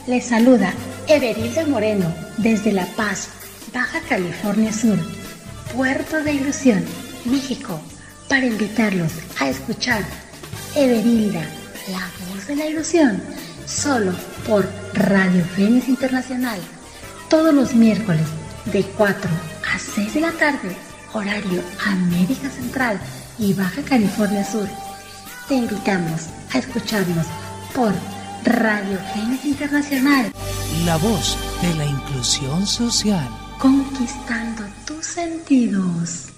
Les saluda Everilda Moreno desde La Paz, Baja California Sur, Puerto de Ilusión, México, para invitarlos a escuchar Everilda, la voz de la ilusión, solo por Radio Fénix Internacional, todos los miércoles de 4 a 6 de la tarde, horario América Central y Baja California Sur. Te invitamos a escucharnos por Radio Fénix Internacional, la voz de la inclusión social, conquistando tus sentidos.